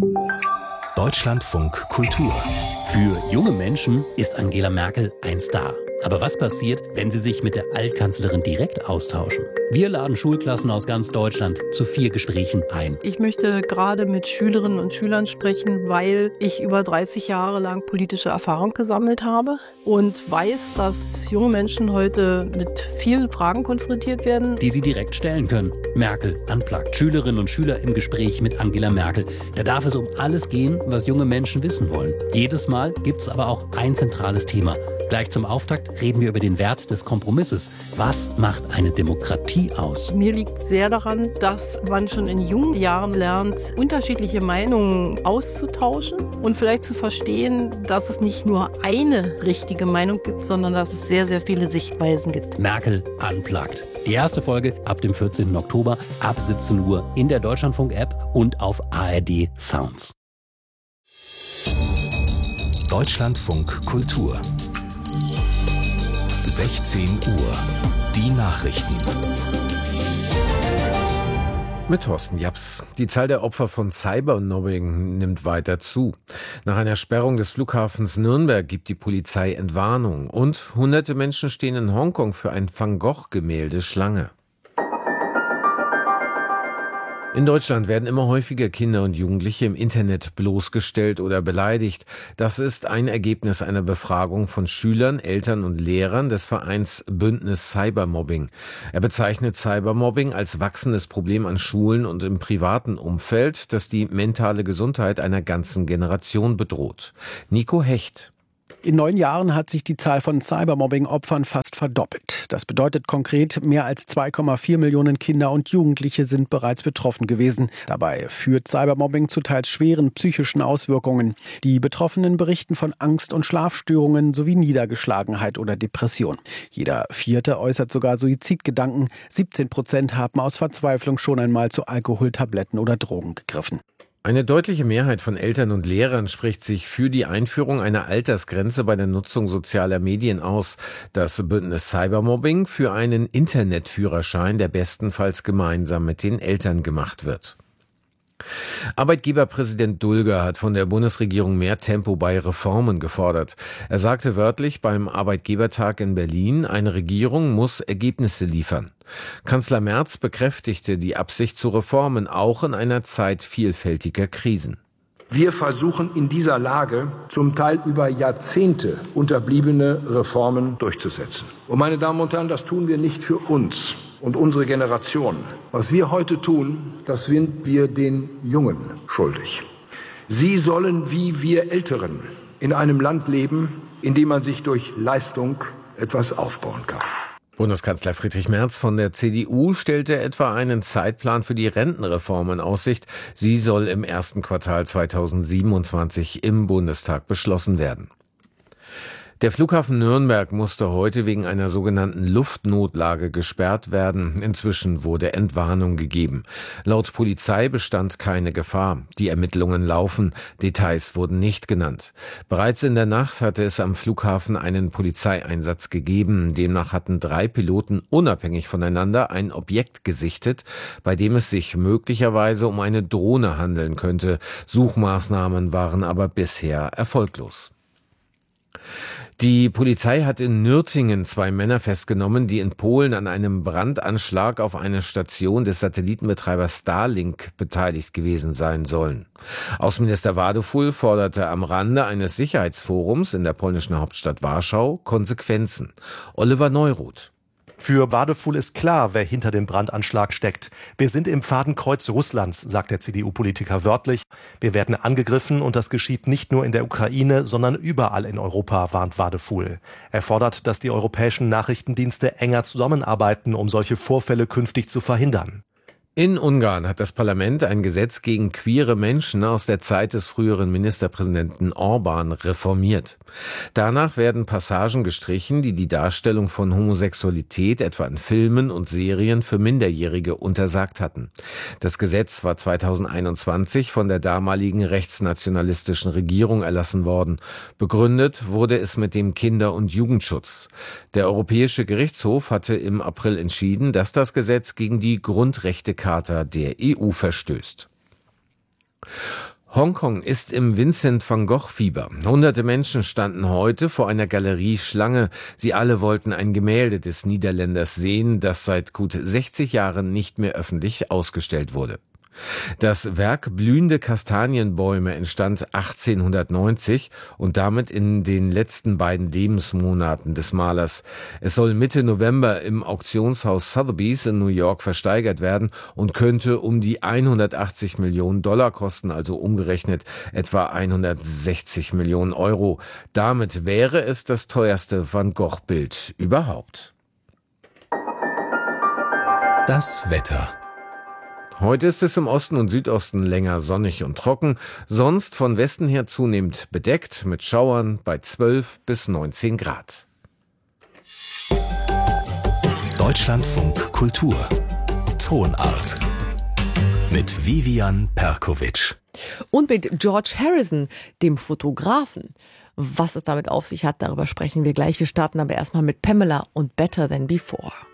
Deutschlandfunk Kultur. Für junge Menschen ist Angela Merkel ein Star. Aber was passiert, wenn sie sich mit der Altkanzlerin direkt austauschen? Wir laden Schulklassen aus ganz Deutschland zu 4 Gesprächen ein. Ich möchte gerade mit Schülerinnen und Schülern sprechen, weil ich über 30 Jahre lang politische Erfahrung gesammelt habe und weiß, dass junge Menschen heute mit vielen Fragen konfrontiert werden, die sie direkt stellen können. Merkel unplugged. Schülerinnen und Schüler im Gespräch mit Angela Merkel. Da darf es um alles gehen, was junge Menschen wissen wollen. Jedes Mal gibt es aber auch ein zentrales Thema. Gleich zum Auftakt reden wir über den Wert des Kompromisses. Was macht eine Demokratie aus? Mir liegt sehr daran, dass man schon in jungen Jahren lernt, unterschiedliche Meinungen auszutauschen und vielleicht zu verstehen, dass es nicht nur eine richtige Meinung gibt, sondern dass es sehr, sehr viele Sichtweisen gibt. Merkel unplugged. Die erste Folge ab dem 14. Oktober ab 17 Uhr in der Deutschlandfunk-App und auf ARD Sounds. Deutschlandfunk Kultur. 16 Uhr. Die Nachrichten. Mit Thorsten Japs. Die Zahl der Opfer von Cybermobbing nimmt weiter zu. Nach einer Sperrung des Flughafens Nürnberg gibt die Polizei Entwarnung. Und hunderte Menschen stehen in Hongkong für ein Van Gogh-Gemälde Schlange. In Deutschland werden immer häufiger Kinder und Jugendliche im Internet bloßgestellt oder beleidigt. Das ist ein Ergebnis einer Befragung von Schülern, Eltern und Lehrern des Vereins Bündnis Cybermobbing. Er bezeichnet Cybermobbing als wachsendes Problem an Schulen und im privaten Umfeld, das die mentale Gesundheit einer ganzen Generation bedroht. Nico Hecht. In 9 Jahren hat sich die Zahl von Cybermobbing-Opfern fast verdoppelt. Das bedeutet konkret, mehr als 2,4 Millionen Kinder und Jugendliche sind bereits betroffen gewesen. Dabei führt Cybermobbing zu teils schweren psychischen Auswirkungen. Die Betroffenen berichten von Angst- und Schlafstörungen sowie Niedergeschlagenheit oder Depression. Jeder 4. äußert sogar Suizidgedanken. 17% haben aus Verzweiflung schon einmal zu Alkohol, Tabletten oder Drogen gegriffen. Eine deutliche Mehrheit von Eltern und Lehrern spricht sich für die Einführung einer Altersgrenze bei der Nutzung sozialer Medien aus. Das Bündnis Cybermobbing für einen Internetführerschein, der bestenfalls gemeinsam mit den Eltern gemacht wird. Arbeitgeberpräsident Dulger hat von der Bundesregierung mehr Tempo bei Reformen gefordert. Er sagte wörtlich beim Arbeitgebertag in Berlin, eine Regierung muss Ergebnisse liefern. Kanzler Merz bekräftigte die Absicht zu Reformen, auch in einer Zeit vielfältiger Krisen. Wir versuchen in dieser Lage zum Teil über Jahrzehnte unterbliebene Reformen durchzusetzen. Und meine Damen und Herren, das tun wir nicht für uns und unsere Generation. Was wir heute tun, das sind wir den Jungen schuldig. Sie sollen wie wir Älteren in einem Land leben, in dem man sich durch Leistung etwas aufbauen kann. Bundeskanzler Friedrich Merz von der CDU stellte etwa einen Zeitplan für die Rentenreform in Aussicht. Sie soll im ersten Quartal 2027 im Bundestag beschlossen werden. Der Flughafen Nürnberg musste heute wegen einer sogenannten Luftnotlage gesperrt werden. Inzwischen wurde Entwarnung gegeben. Laut Polizei bestand keine Gefahr. Die Ermittlungen laufen. Details wurden nicht genannt. Bereits in der Nacht hatte es am Flughafen einen Polizeieinsatz gegeben. Demnach hatten 3 Piloten unabhängig voneinander ein Objekt gesichtet, bei dem es sich möglicherweise um eine Drohne handeln könnte. Suchmaßnahmen waren aber bisher erfolglos. Die Polizei hat in Nürtingen 2 Männer festgenommen, die in Polen an einem Brandanschlag auf eine Station des Satellitenbetreibers Starlink beteiligt gewesen sein sollen. Außenminister Wadeful forderte am Rande eines Sicherheitsforums in der polnischen Hauptstadt Warschau Konsequenzen. Oliver Neuroth. Für Wadeful ist klar, wer hinter dem Brandanschlag steckt. Wir sind im Fadenkreuz Russlands, sagt der CDU-Politiker wörtlich. Wir werden angegriffen und das geschieht nicht nur in der Ukraine, sondern überall in Europa, warnt Wadeful. Er fordert, dass die europäischen Nachrichtendienste enger zusammenarbeiten, um solche Vorfälle künftig zu verhindern. In Ungarn hat das Parlament ein Gesetz gegen queere Menschen aus der Zeit des früheren Ministerpräsidenten Orbán reformiert. Danach werden Passagen gestrichen, die die Darstellung von Homosexualität etwa in Filmen und Serien für Minderjährige untersagt hatten. Das Gesetz war 2021 von der damaligen rechtsnationalistischen Regierung erlassen worden. Begründet wurde es mit dem Kinder- und Jugendschutz. Der Europäische Gerichtshof hatte im April entschieden, dass das Gesetz gegen die Grundrechtecharta der EU verstößt. Hongkong ist im Vincent van Gogh-Fieber. Hunderte Menschen standen heute vor einer Galerie Schlange. Sie alle wollten ein Gemälde des Niederländers sehen, das seit gut 60 Jahren nicht mehr öffentlich ausgestellt wurde. Das Werk Blühende Kastanienbäume entstand 1890 und damit in den letzten beiden Lebensmonaten des Malers. Es soll Mitte November im Auktionshaus Sotheby's in New York versteigert werden und könnte um die 180 Millionen Dollar kosten, also umgerechnet etwa 160 Millionen Euro. Damit wäre es das teuerste Van Gogh-Bild überhaupt. Das Wetter. Heute ist es im Osten und Südosten länger sonnig und trocken, sonst von Westen her zunehmend bedeckt mit Schauern bei 12 bis 19 Grad. Deutschlandfunk Kultur. Tonart. Mit Vivian Perkovic. Und mit George Harrison, dem Fotografen. Was es damit auf sich hat, darüber sprechen wir gleich. Wir starten aber erstmal mit Pamela und Better Than Before.